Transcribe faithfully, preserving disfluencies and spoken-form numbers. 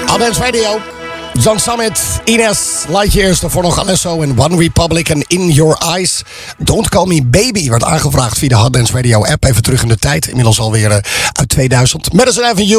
Advance Radio. John Summit, Ines, Lightyears, daarvoor nog Alesso en One Republic en In Your Eyes. Don't Call Me Baby werd aangevraagd via de Hot Dance Radio app. Even terug in de tijd, inmiddels alweer uh, uit tweeduizend. Madison Avenue.